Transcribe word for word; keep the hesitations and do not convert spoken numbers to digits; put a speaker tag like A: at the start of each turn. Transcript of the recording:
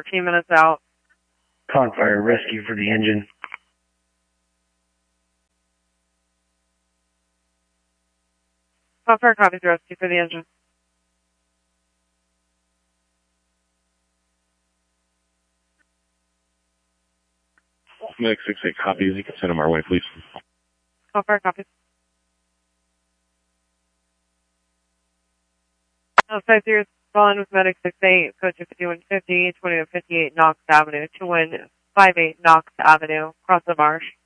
A: fourteen minutes out.
B: Confire rescue for the engine.
A: Confire copies rescue for the engine.
C: Medic six eight copies. You can send them our way, please.
A: Confire copies. Oh, five zero, calling with Medic six eight, code two fifty-one fifty, twenty-one fifty-eight Knox Avenue, two one five eight Knox Avenue, across the marsh.